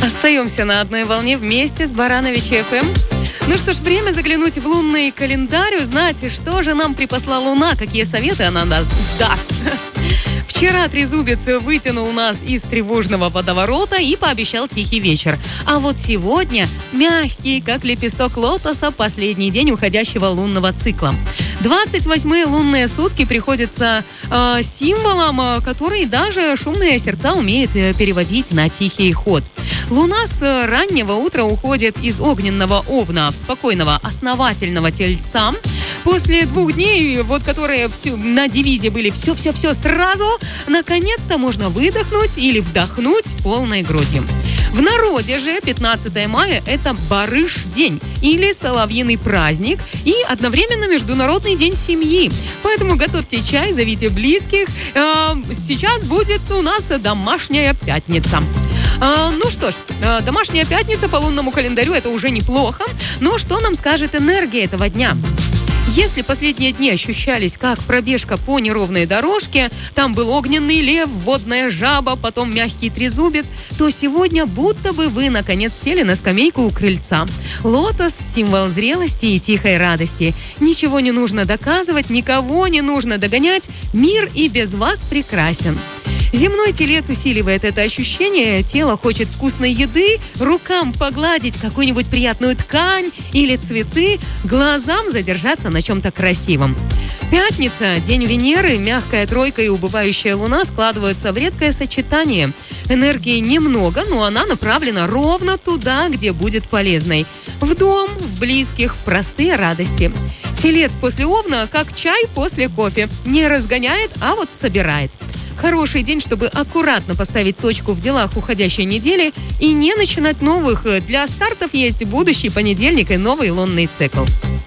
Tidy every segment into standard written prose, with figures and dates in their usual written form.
Остаемся на одной волне вместе с Барановичи ФМ. Ну что ж, время заглянуть в лунный календарь, узнать, что же нам припасла Луна, какие советы она нам даст. Вчера трезубец вытянул нас из тревожного водоворота и пообещал тихий вечер. А вот сегодня мягкий, как лепесток лотоса, последний день уходящего лунного цикла. 28-е лунные сутки приходятся символом, который даже шумные сердца умеют переводить на тихий ход. Луна с раннего утра уходит из огненного овна в спокойного, основательного тельца. После 2 дней, которые на девизе были все-все-все сразу, наконец-то можно выдохнуть или вдохнуть полной грудью. В народе же 15 мая – это Барыш день или Соловьиный праздник и одновременно Международный день семьи. Поэтому готовьте чай, зовите близких. Сейчас будет у нас домашняя пятница. Ну что ж, домашняя пятница по лунному календарю – это уже неплохо. Но что нам скажет энергия этого дня? Если последние дни ощущались как пробежка по неровной дорожке, там был огненный лев, водная жаба, потом мягкий трезубец, то сегодня будто бы вы наконец сели на скамейку у крыльца. Лотос – символ зрелости и тихой радости. Ничего не нужно доказывать, никого не нужно догонять. Мир и без вас прекрасен. Земной телец усиливает это ощущение, тело хочет вкусной еды, рукам погладить какую-нибудь приятную ткань или цветы, глазам задержаться на чем-то красивом. Пятница, день Венеры, мягкая тройка и убывающая луна складываются в редкое сочетание. Энергии немного, но она направлена ровно туда, где будет полезной. В дом, в близких, в простые радости. Телец после овна, как чай после кофе. Не разгоняет, а вот собирает. Хороший день, чтобы аккуратно поставить точку в делах уходящей недели и не начинать новых. Для стартов есть будущий понедельник и новый лунный цикл.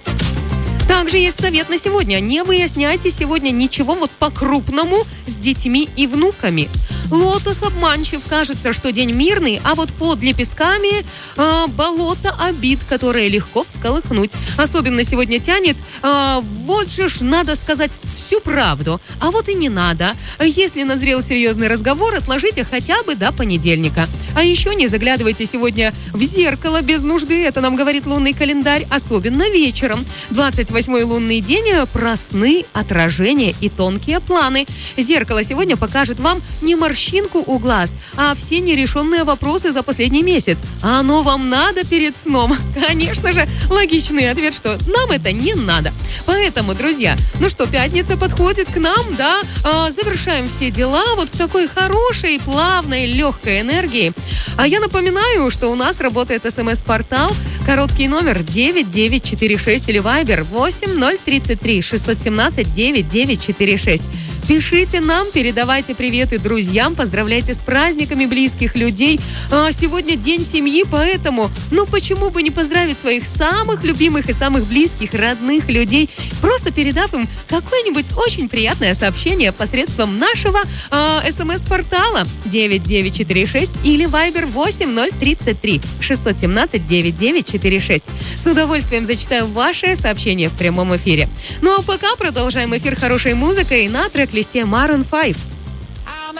Также есть совет на сегодня. Не выясняйте сегодня ничего по-крупному с детьми и внуками. Лотос обманчив, кажется, что день мирный, а вот под лепестками болото обид, которые легко всколыхнуть. Особенно сегодня тянет, вот же ж надо сказать всю правду, а вот и не надо. Если назрел серьезный разговор, отложите хотя бы до понедельника. А еще не заглядывайте сегодня в зеркало без нужды, это нам говорит лунный календарь, особенно вечером. 28-й лунный день про сны, отражения и тонкие планы. Зеркало сегодня покажет вам не морщинку у глаз, а все нерешенные вопросы за последний месяц. А оно вам надо перед сном? Конечно же, логичный ответ, что нам это не надо. Поэтому, друзья, пятница подходит к нам, да, завершаем все дела в такой хорошей, плавной, легкой энергии. А я напоминаю, что у нас работает СМС-портал, короткий номер 9946 или Viber 8033 617 9946. Пишите нам, передавайте приветы друзьям, поздравляйте с праздниками близких людей. Сегодня день семьи, поэтому, почему бы не поздравить своих самых любимых и самых близких, родных людей, просто передав им какое-нибудь очень приятное сообщение посредством нашего СМС-портала 9946 или Viber 8033 617 9946. С удовольствием зачитаю ваше сообщение в прямом эфире. Ну а пока продолжаем эфир хорошей музыкой на трек-листе Maroon 5.